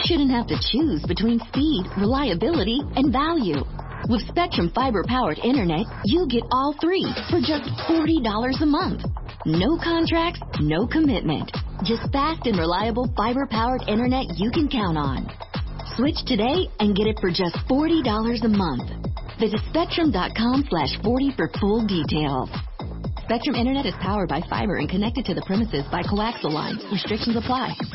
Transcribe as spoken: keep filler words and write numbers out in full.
shouldn't have to choose between speed, reliability, and value. With Spectrum fiber-powered internet, you get all three for just forty dollars a month. No contracts, no commitment. Just fast and reliable fiber-powered internet you can count on. Switch today and get it for just forty dollars a month. Visit spectrum.com slash 40 for full details. Spectrum Internet is powered by fiber and connected to the premises by coaxial lines. Restrictions apply.